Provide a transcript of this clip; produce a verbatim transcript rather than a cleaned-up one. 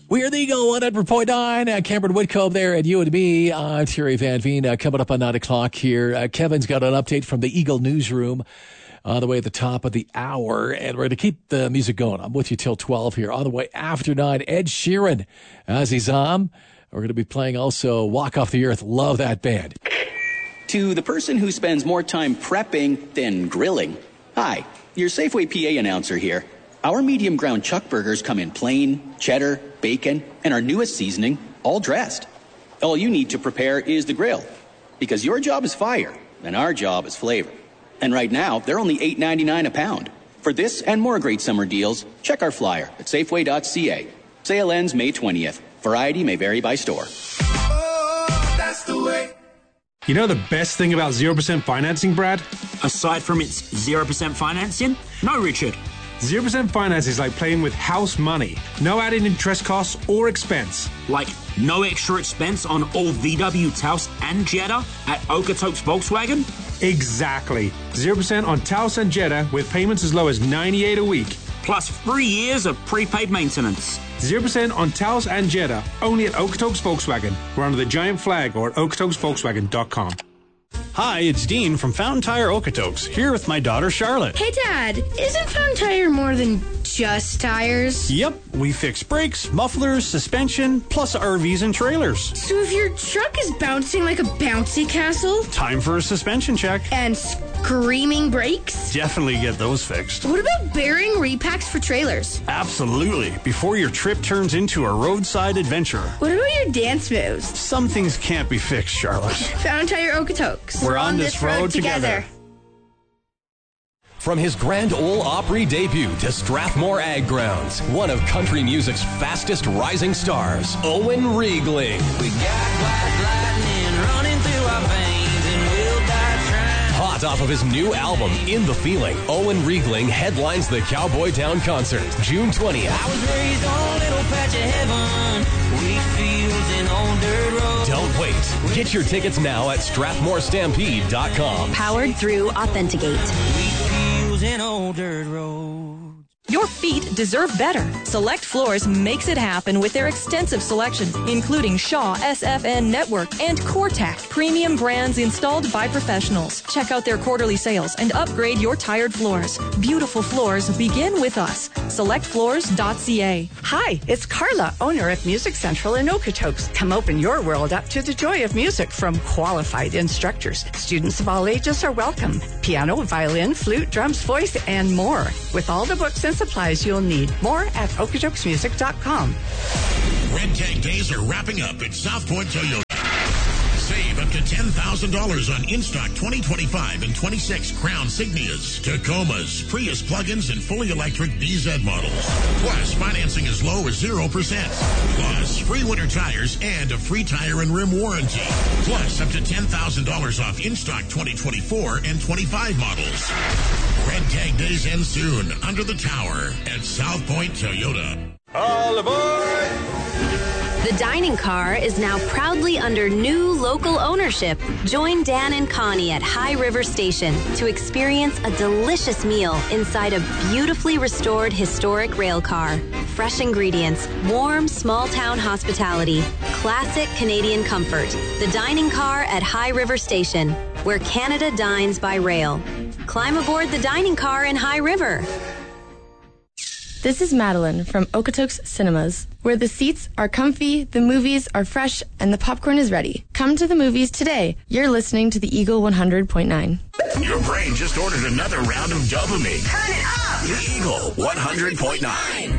We are the Eagle one hundred point nine. Uh, Cameron Whitcomb there at you and me. I'm Thierry Van Veen. Uh, coming up on nine o'clock here. Uh, Kevin's got an update from the Eagle newsroom on the way at the top of the hour. And we're going to keep the music going. I'm with you till twelve here. On the way after nine, Ed Sheeran, Azizam. We're going to be playing also Walk Off the Earth. Love that band. To the person who spends more time prepping than grilling. Hi, your Safeway P A announcer here. Our medium ground chuck burgers come in plain, cheddar, bacon, and our newest seasoning, all dressed. All you need to prepare is the grill, because your job is fire, and our job is flavor. And right now, they're only eight ninety-nine a pound. For this and more great summer deals, check our flyer at safeway dot c a. Sale ends May twentieth. Variety may vary by store. Oh, that's the way. You know the best thing about zero percent financing, Brad? Aside from its zero percent financing? No, Richard. zero percent finance is like playing with house money. No added interest costs or expense. Like no extra expense on all V W, Taos, and Jetta at Okotoks Volkswagen? Exactly. zero percent on Taos and Jetta with payments as low as ninety-eight dollars a week. Plus three years of prepaid maintenance. zero percent on Taos and Jetta, only at Okotoks Volkswagen. We're under the giant flag or at okotoks volkswagen dot com. Hi, it's Dean from Fountain Tire Okotoks, here with my daughter Charlotte. Hey Dad, isn't Fountain Tire more than just tires? Yep, we fix brakes, mufflers, suspension, plus R Vs and trailers. So if your truck is bouncing like a bouncy castle? Time for a suspension check. And screaming brakes? Definitely get those fixed. What about bearing repacks for trailers? Absolutely, before your trip turns into a roadside adventure. What about your dance moves? Some things can't be fixed, Charlotte. Fountain Tire Okotoks. We're, We're on, on this road, road together. together. From his Grand Ole Opry debut to Strathmore Ag Grounds, one of country music's fastest rising stars, Owen Riegling. We got white lightning running through our veins and we'll die trying. Hot off of his new album, In the Feeling, Owen Riegling headlines the Cowboy Town concert, June twentieth. I was raised on a little patch of heaven, wheat fields and old dirt roads. Don't wait. Get your tickets now at strathmore stampede dot com. Powered through Authenticate. In old dirt roads. Your feet deserve better. Select Floors makes it happen with their extensive selection, including Shaw, S F N Network, and CoreTac, premium brands installed by professionals. Check out their quarterly sales and upgrade your tired floors. Beautiful floors begin with us. select floors dot c a. Hi, it's Carla, owner of Music Central in Okotoks. Come open your world up to the joy of music from qualified instructors. Students of all ages are welcome. Piano, violin, flute, drums, voice, and more. With all the books and supplies you'll need. More at okotoks music dot com. Red Tag Days are wrapping up at South Point Toyota. Save up to ten thousand dollars on in-stock twenty twenty-five and twenty-six Crown Signias, Tacomas, Prius plug-ins, and fully electric B Z models. Plus, financing as low as zero percent. Plus, free winter tires and a free tire and rim warranty. Plus, up to ten thousand dollars off in-stock twenty twenty-four and twenty-five models. Red Tag Days end soon under the tower at South Point Toyota. All aboard! The dining car is now proudly under new local ownership. Join Dan and Connie at High River Station to experience a delicious meal inside a beautifully restored historic rail car. Fresh ingredients, warm small-town hospitality, classic Canadian comfort. The dining car at High River Station, where Canada dines by rail. Climb aboard the dining car in High River. This is Madeline from Okotoks Cinemas, where the seats are comfy, the movies are fresh, and the popcorn is ready. Come to the movies today. You're listening to the Eagle one hundred point nine. Your brain just ordered another round of dopamine. Turn it up! The Eagle one hundred point nine.